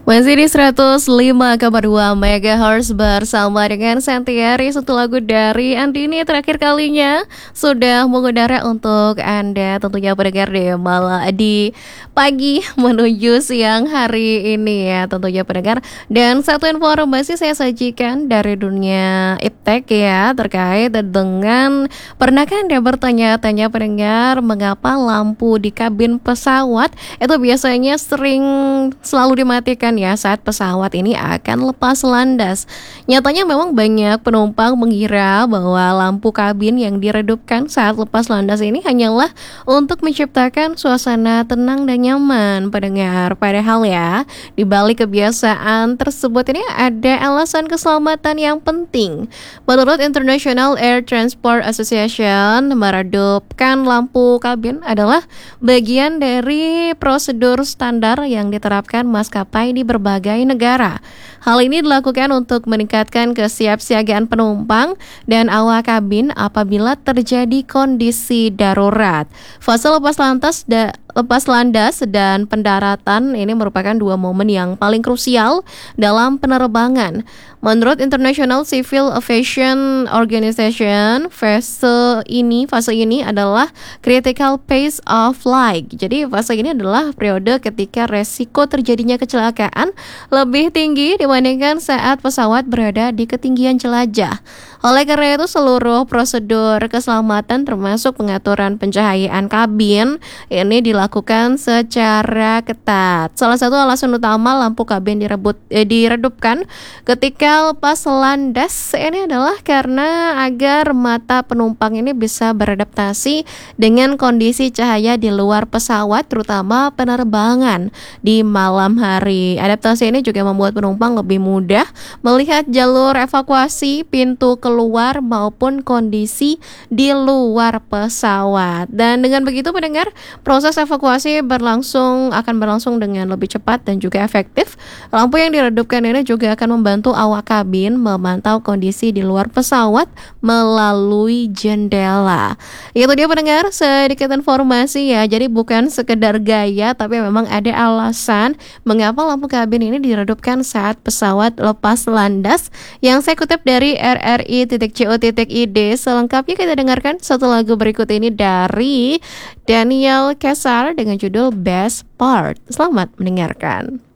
Masih di 105,2 MHz bersama dengan Santiari. Satu lagu dari Andini terakhir kalinya sudah mengudara untuk Anda tentunya pendengar di pagi menuju siang hari ini ya tentunya pendengar. Dan satu informasi saya sajikan dari dunia iptek ya terkait dengan pernahkah Anda bertanya-tanya pendengar mengapa lampu di kabin pesawat itu biasanya selalu dimatikan ya saat pesawat ini akan lepas landas. Nyatanya memang banyak penumpang mengira bahwa lampu kabin yang diredupkan saat lepas landas ini hanyalah untuk menciptakan suasana tenang dan nyaman pendengar. Padahal ya, di balik kebiasaan tersebut ini ada alasan keselamatan yang penting. Menurut International Air Transport Association, meredupkan lampu kabin adalah bagian dari prosedur standar yang diterapkan maskapai di berbagai negara. Hal ini dilakukan untuk meningkatkan kesiapsiagaan penumpang dan awak kabin apabila terjadi kondisi darurat. Fase lepas landas dan pendaratan ini merupakan dua momen yang paling krusial dalam penerbangan. Menurut International Civil Aviation Organization, fase ini adalah critical phase of flight. Jadi fase ini adalah periode ketika resiko terjadinya kecelakaan lebih tinggi dibandingkan saat pesawat berada di ketinggian jelajah. Oleh karena itu, seluruh prosedur keselamatan termasuk pengaturan pencahayaan kabin ini dilakukan secara ketat. Salah satu alasan utama lampu kabin diredupkan ketika lepas landas ini adalah karena agar mata penumpang ini bisa beradaptasi dengan kondisi cahaya di luar pesawat, terutama penerbangan di malam hari. Adaptasi ini juga membuat penumpang lebih mudah melihat jalur evakuasi, pintu keluar maupun kondisi di luar pesawat. Dan dengan begitu pendengar, proses evakuasi akan berlangsung dengan lebih cepat dan juga efektif. Lampu yang diredupkan ini juga akan membantu awak kabin memantau kondisi di luar pesawat melalui jendela. Itu dia pendengar, sedikit informasi ya. Jadi bukan sekedar gaya, tapi memang ada alasan mengapa lampu kabin ini diredupkan saat pesawat lepas landas. Yang saya kutip dari rri.co.id. Selengkapnya kita dengarkan satu lagu berikut ini dari Daniel Caesar dengan judul Best Part. Selamat mendengarkan.